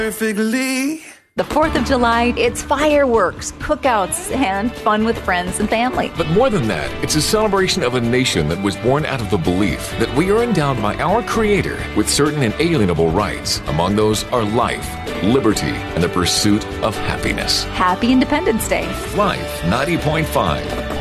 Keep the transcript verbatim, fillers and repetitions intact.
Perfectly. The fourth of July, it's fireworks, cookouts, and fun with friends and family. But more than that, it's a celebration of a nation that was born out of the belief that we are endowed by our Creator with certain inalienable rights. Among those are life, liberty, and the pursuit of happiness. Happy Independence Day. Life ninety point five.